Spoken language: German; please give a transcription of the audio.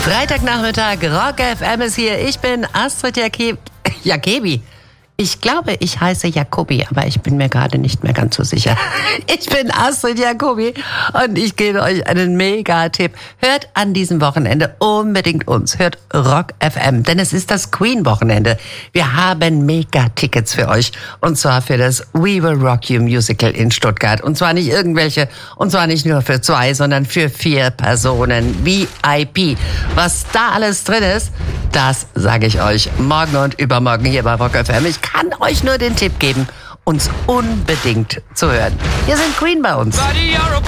Freitagnachmittag, Rock FM ist hier. Ich bin Astrid Jakebi. Ich glaube, ich heiße Jacobi, aber ich bin mir gerade nicht mehr ganz so sicher. Ich bin Astrid Jacobi und ich gebe euch einen Mega-Tipp. Hört an diesem Wochenende unbedingt uns. Hört Rock FM, denn es ist das Queen-Wochenende. Wir haben Mega-Tickets für euch und zwar für das We Will Rock You Musical in Stuttgart. Und zwar nicht irgendwelche, und zwar nicht nur für 2, sondern für 4 Personen. VIP. Was da alles drin ist, das sage ich euch morgen und übermorgen hier bei Rock FM. Ich kann euch nur den Tipp geben, uns unbedingt zu hören. Hier sind Queen bei uns.